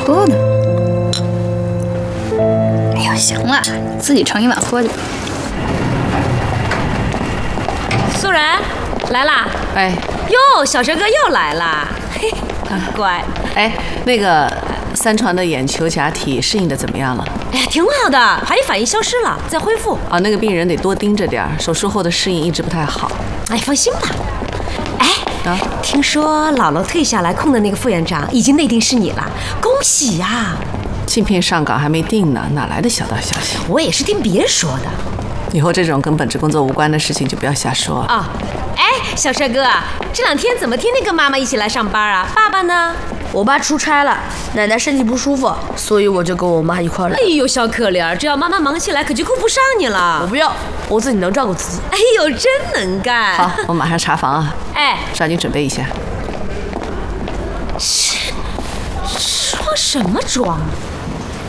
喝的。哎呦，行了，你自己盛一碗喝去吧。 素然来啦！ 哎， 哟，小蛇哥又来啦，嘿，乖。 哎，那个三传的眼球假体适应的怎么样了？ 哎呀，挺好的，排异反应消失了，在恢复。 啊，那个病人得多盯着点，手术后的适应一直不太好。 哎，放心吧。哎， 啊， 听说姥姥退下来空的那个副院长已经内定是你了，恭喜呀！ 竞聘上岗还没定呢，哪来的小道消息？ 我也是听别人说的。 以后这种跟本职工作无关的事情就不要瞎说啊。哎，小帅哥，这2天怎么天天跟妈妈一起来上班啊？爸爸呢？ 我爸出差了，奶奶身体不舒服，所以我就跟我妈一块来。 哎呦，小可怜，这要妈妈忙起来可就顾不上你了。 我不要，我自己能照顾自己。 哎呦，真能干。 好，我马上查房啊。 哎， 抓紧准备一下。 装什么装？